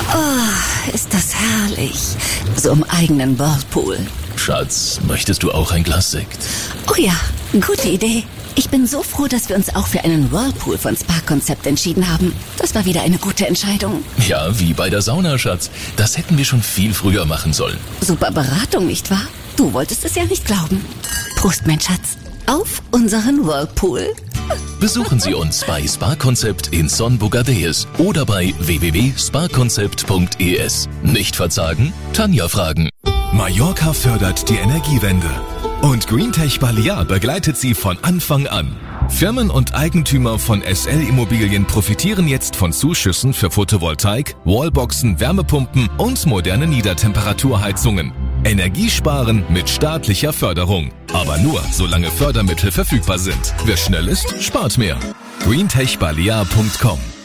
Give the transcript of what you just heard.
Oh, ist das herrlich. So im eigenen Whirlpool. Schatz, möchtest du auch ein Glas Sekt? Oh ja, gute Idee. Ich bin so froh, dass wir uns auch für einen Whirlpool von Spa-Konzept entschieden haben. Das war wieder eine gute Entscheidung. Ja, wie bei der Sauna, Schatz. Das hätten wir schon viel früher machen sollen. Super Beratung, nicht wahr? Du wolltest es ja nicht glauben. Prost, mein Schatz. Auf unseren Whirlpool. Besuchen Sie uns bei Spa-Konzept in Son Bogadeus oder bei www.spakonzept.es. Nicht verzagen? Tanja fragen. Mallorca fördert die Energiewende. Und Greentech Balear begleitet sie von Anfang an. Firmen und Eigentümer von SL Immobilien profitieren jetzt von Zuschüssen für Photovoltaik, Wallboxen, Wärmepumpen und moderne Niedertemperaturheizungen. Energiesparen mit staatlicher Förderung. Aber nur, solange Fördermittel verfügbar sind. Wer schnell ist, spart mehr. greentechbalear.com